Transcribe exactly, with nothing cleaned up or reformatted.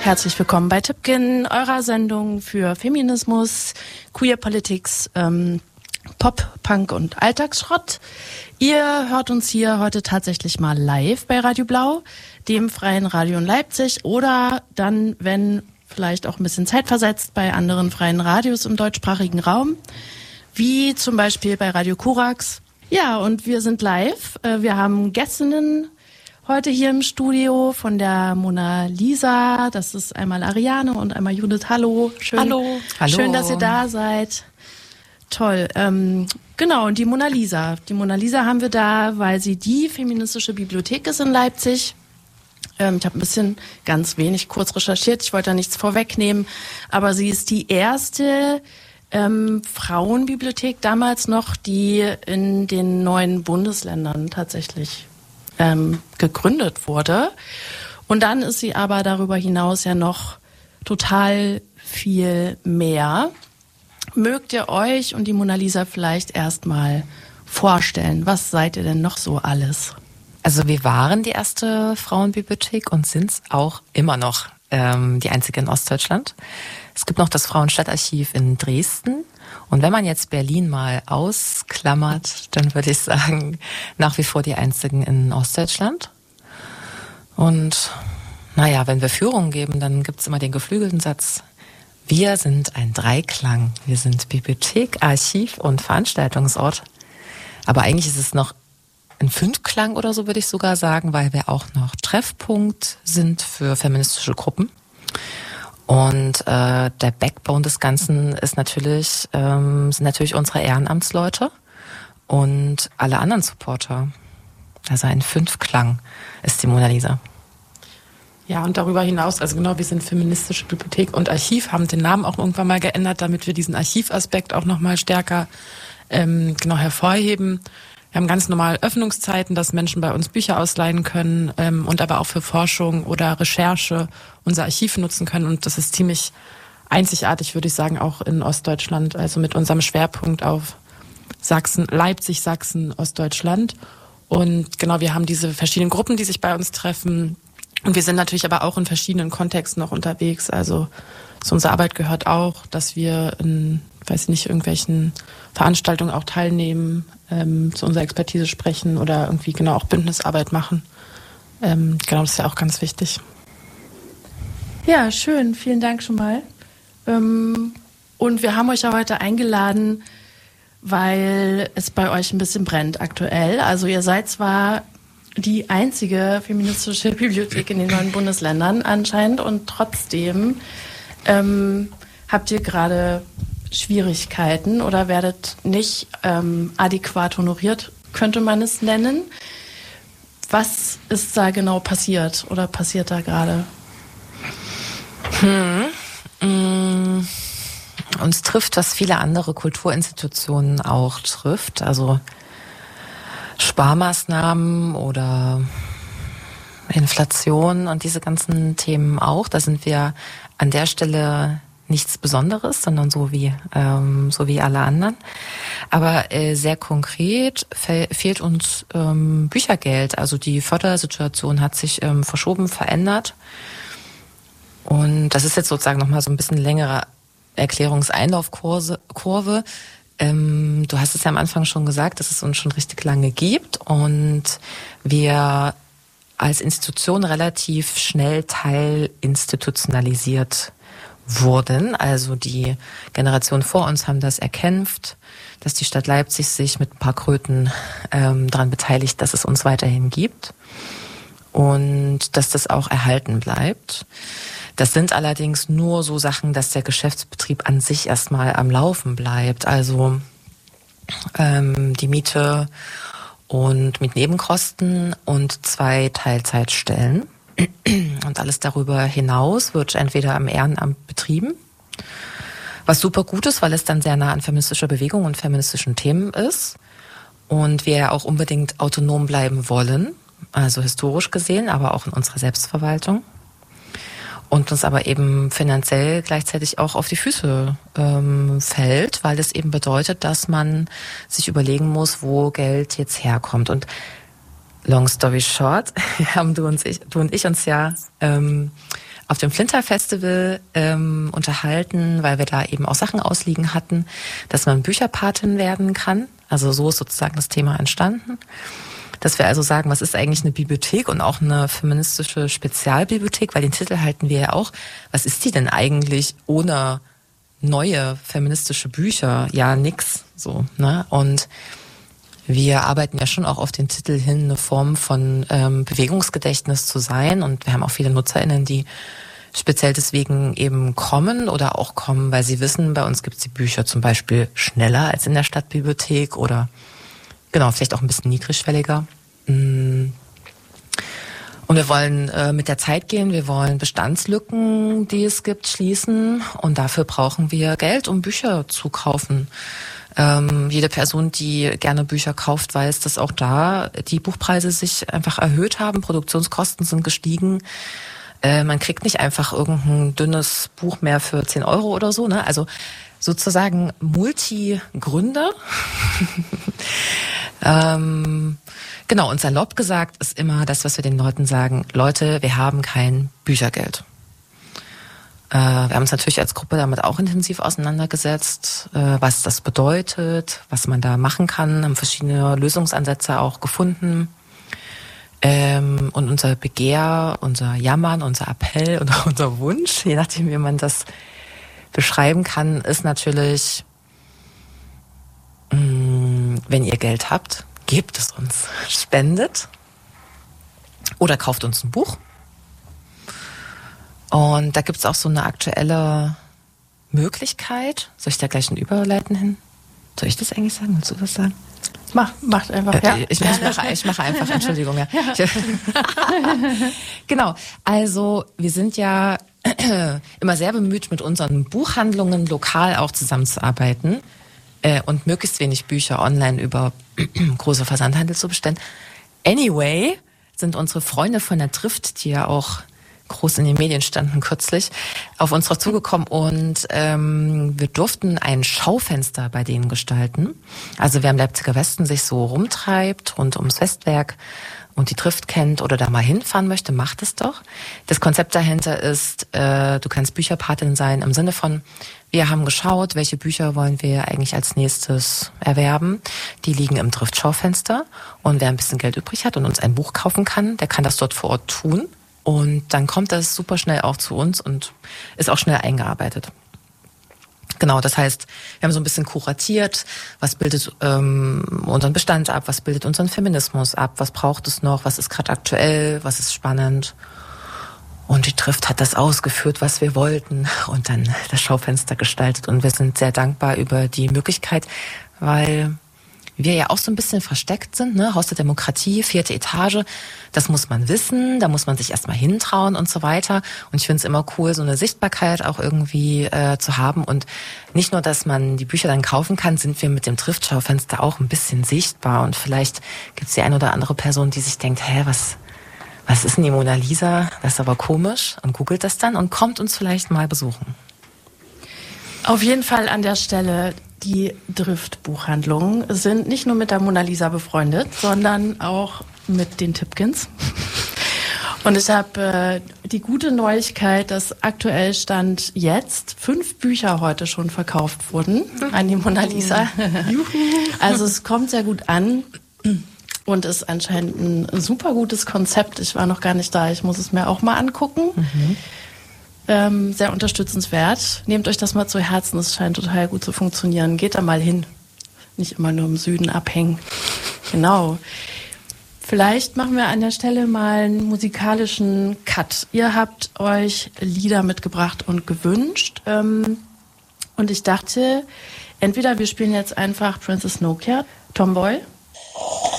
Herzlich willkommen bei Tippkin, eurer Sendung für Feminismus, Queer Politics, ähm, Pop, Punk und Alltagsschrott. Ihr hört uns hier heute tatsächlich mal live bei Radio Blau, dem freien Radio in Leipzig, oder dann, wenn vielleicht auch ein bisschen zeitversetzt, bei anderen freien Radios im deutschsprachigen Raum, wie zum Beispiel bei Radio Korax. Ja, und wir sind live. Wir haben Gästinnen heute hier im Studio von der Mona Lisa. Das ist einmal Ariane und einmal Judith. Hallo. Schön, Hallo. Hallo. Schön, dass ihr da seid. Toll. Ähm, genau, und die Mona Lisa. Die Mona Lisa haben wir da, weil sie die feministische Bibliothek ist in Leipzig. Ähm, ich habe ein bisschen, ganz wenig kurz recherchiert. Ich wollte da nichts vorwegnehmen. Aber sie ist die erste ähm, Frauenbibliothek damals noch, die in den neuen Bundesländern tatsächlich ähm, gegründet wurde. Und dann ist sie aber darüber hinaus ja noch total viel mehr. Mögt ihr euch und die Mona Lisa vielleicht erstmal vorstellen? Was seid ihr denn noch so alles? Also wir waren die erste Frauenbibliothek und sind es auch immer noch, ähm, die einzige in Ostdeutschland. Es gibt noch das Frauenstadtarchiv in Dresden. Und wenn man jetzt Berlin mal ausklammert, dann würde ich sagen, nach wie vor die einzigen in Ostdeutschland. Und naja, wenn wir Führungen geben, dann gibt es immer den geflügelten Satz: Wir sind ein Dreiklang. Wir sind Bibliothek, Archiv und Veranstaltungsort. Aber eigentlich ist es noch ein Fünfklang oder so, würde ich sogar sagen, weil wir auch noch Treffpunkt sind für feministische Gruppen. Und äh, der Backbone des Ganzen ist natürlich, ähm, sind natürlich unsere Ehrenamtsleute und alle anderen Supporter. Also ein Fünfklang ist die Mona Lisa. Ja, und darüber hinaus, also genau, wir sind feministische Bibliothek und Archiv, haben den Namen auch irgendwann mal geändert, damit wir diesen Archivaspekt auch nochmal stärker ähm, genau hervorheben. Wir haben ganz normal Öffnungszeiten, dass Menschen bei uns Bücher ausleihen können ähm, und aber auch für Forschung oder Recherche unser Archiv nutzen können. Und das ist ziemlich einzigartig, würde ich sagen, auch in Ostdeutschland, also mit unserem Schwerpunkt auf Sachsen, Leipzig, Sachsen, Ostdeutschland. Und genau, wir haben diese verschiedenen Gruppen, die sich bei uns treffen. Und wir sind natürlich aber auch in verschiedenen Kontexten noch unterwegs. Also zu unserer Arbeit gehört auch, dass wir in, weiß ich nicht, irgendwelchen Veranstaltungen auch teilnehmen, ähm, zu unserer Expertise sprechen oder irgendwie genau auch Bündnisarbeit machen. Ähm, genau, das ist ja auch ganz wichtig. Ja, schön. Vielen Dank schon mal. Ähm, und wir haben euch ja heute eingeladen, weil es bei euch ein bisschen brennt aktuell. Also ihr seid zwar die einzige feministische Bibliothek in den neuen Bundesländern anscheinend und trotzdem ähm, habt ihr gerade Schwierigkeiten oder werdet nicht ähm, adäquat honoriert, könnte man es nennen. Was ist da genau passiert oder passiert da gerade? Hm. Mm. Uns trifft, was viele andere Kulturinstitutionen auch trifft, also Sparmaßnahmen oder Inflation und diese ganzen Themen auch. Da sind wir an der Stelle nichts Besonderes, sondern so wie ähm, so wie alle anderen. Aber äh, sehr konkret fe- fehlt uns ähm, Büchergeld. Also die Fördersituation hat sich ähm, verschoben, verändert. Und das ist jetzt sozusagen nochmal so ein bisschen längere Erklärungseinlaufkurve. Kurve. Ähm, du hast es ja am Anfang schon gesagt, dass es uns schon richtig lange gibt und wir als Institution relativ schnell teilinstitutionalisiert wurden. Also die Generationen vor uns haben das erkämpft, dass die Stadt Leipzig sich mit ein paar Kröten ähm, daran beteiligt, dass es uns weiterhin gibt und dass das auch erhalten bleibt. Das sind allerdings nur so Sachen, dass der Geschäftsbetrieb an sich erstmal am Laufen bleibt. Also ähm, die Miete und mit Nebenkosten und zwei Teilzeitstellen. Und alles darüber hinaus wird entweder am Ehrenamt betrieben, was super gut ist, weil es dann sehr nah an feministischer Bewegung und feministischen Themen ist. Und wir ja auch unbedingt autonom bleiben wollen, also historisch gesehen, aber auch in unserer Selbstverwaltung. Und uns aber eben finanziell gleichzeitig auch auf die Füße ähm, fällt, weil das eben bedeutet, dass man sich überlegen muss, wo Geld jetzt herkommt. Und long story short, haben du und ich, du und ich uns ja ähm, auf dem Flinter-Festival ähm, unterhalten, weil wir da eben auch Sachen ausliegen hatten, dass man Bücherpatin werden kann. Also so ist sozusagen das Thema entstanden. Dass wir also sagen, was ist eigentlich eine Bibliothek und auch eine feministische Spezialbibliothek, weil den Titel halten wir ja auch. Was ist die denn eigentlich ohne neue feministische Bücher? Ja, nix, so, ne? Und wir arbeiten ja schon auch auf den Titel hin, eine Form von ähm, Bewegungsgedächtnis zu sein. Und wir haben auch viele NutzerInnen, die speziell deswegen eben kommen oder auch kommen, weil sie wissen, bei uns gibt es die Bücher zum Beispiel schneller als in der Stadtbibliothek oder genau, vielleicht auch ein bisschen niedrigschwelliger. Und wir wollen äh, mit der Zeit gehen, wir wollen Bestandslücken, die es gibt, schließen. Und dafür brauchen wir Geld, um Bücher zu kaufen. Ähm, jede Person, die gerne Bücher kauft, weiß, dass auch da die Buchpreise sich einfach erhöht haben. Produktionskosten sind gestiegen. Äh, man kriegt nicht einfach irgendein dünnes Buch mehr für zehn Euro oder so, ne? Also sozusagen Multigründe. ähm, genau, und salopp gesagt ist immer das, was wir den Leuten sagen: Leute, wir haben kein Büchergeld. Äh, wir haben uns natürlich als Gruppe damit auch intensiv auseinandergesetzt, äh, was das bedeutet, was man da machen kann, haben verschiedene Lösungsansätze auch gefunden. Ähm, und unser Begehr, unser Jammern, unser Appell oder unser Wunsch, je nachdem, wie man das beschreiben kann, ist natürlich, mh, wenn ihr Geld habt, gebt es uns, spendet oder kauft uns ein Buch. Und da gibt es auch so eine aktuelle Möglichkeit. Soll ich da gleich einen Überleiten hin? Soll ich das eigentlich sagen? Willst du das sagen? Mach, macht einfach, äh, ja. Ich, ich, mache, ich mache einfach, Entschuldigung. Ja. Ja. Genau, also wir sind ja immer sehr bemüht, mit unseren Buchhandlungen lokal auch zusammenzuarbeiten äh, und möglichst wenig Bücher online über große Versandhandel zu bestellen. Anyway, sind unsere Freunde von der Trift, die ja auch groß in den Medien standen kürzlich, auf uns drauf zugekommen und ähm, wir durften ein Schaufenster bei denen gestalten. Also wer im Leipziger Westen sich so rumtreibt, rund ums Westwerk und die Trift kennt oder da mal hinfahren möchte, macht es doch. Das Konzept dahinter ist, äh, du kannst Bücherpatin sein im Sinne von, wir haben geschaut, welche Bücher wollen wir eigentlich als nächstes erwerben. Die liegen im Trift-Schaufenster und wer ein bisschen Geld übrig hat und uns ein Buch kaufen kann, der kann das dort vor Ort tun. Und dann kommt das super schnell auch zu uns und ist auch schnell eingearbeitet. Genau, das heißt, wir haben so ein bisschen kuratiert, was bildet ähm, unseren Bestand ab, was bildet unseren Feminismus ab, was braucht es noch, was ist gerade aktuell, was ist spannend. Und die Trift hat das ausgeführt, was wir wollten und dann das Schaufenster gestaltet. Und wir sind sehr dankbar über die Möglichkeit, weil wir ja auch so ein bisschen versteckt sind, ne? Haus der Demokratie, vierte Etage, das muss man wissen, da muss man sich erstmal hintrauen und so weiter. Und ich finde es immer cool, so eine Sichtbarkeit auch irgendwie äh, zu haben. Und nicht nur, dass man die Bücher dann kaufen kann, sind wir mit dem Trift-Schaufenster auch ein bisschen sichtbar. Und vielleicht gibt es die eine oder andere Person, die sich denkt, hä, was, was ist denn die Mona Lisa? Das ist aber komisch, und googelt das dann und kommt uns vielleicht mal besuchen. Auf jeden Fall an der Stelle, die Drift-Buchhandlungen sind nicht nur mit der Mona Lisa befreundet, sondern auch mit den Tipkins. Und ich habe äh, die gute Neuigkeit, dass aktuell Stand jetzt fünf Bücher heute schon verkauft wurden an die Mona Lisa. Also es kommt sehr gut an und ist anscheinend ein super gutes Konzept. Ich war noch gar nicht da, ich muss es mir auch mal angucken. Mhm. Ähm, sehr unterstützenswert. Nehmt euch das mal zu Herzen, es scheint total gut zu funktionieren. Geht da mal hin. Nicht immer nur im Süden abhängen. Genau. Vielleicht machen wir an der Stelle mal einen musikalischen Cut. Ihr habt euch Lieder mitgebracht und gewünscht. Ähm, und ich dachte, entweder wir spielen jetzt einfach Princess Nokia, Tomboy.